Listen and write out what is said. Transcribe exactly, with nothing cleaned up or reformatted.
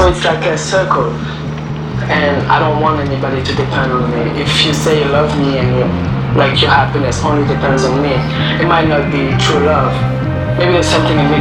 So it's like a circle. And I don't want anybody to depend on me. If you say you love me and you, like your happiness only depends on me, it might not be true love. Maybe there's something in me